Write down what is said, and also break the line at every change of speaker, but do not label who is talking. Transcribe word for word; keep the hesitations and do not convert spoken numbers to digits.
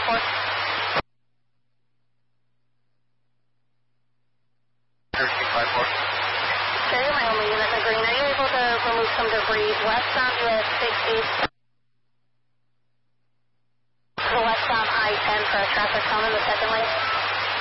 four.
thirteen five four.
Stereo Miami unit to green. Are you able to remove some debris westbound U S sixty to westbound I ten for a traffic cone in the second lane?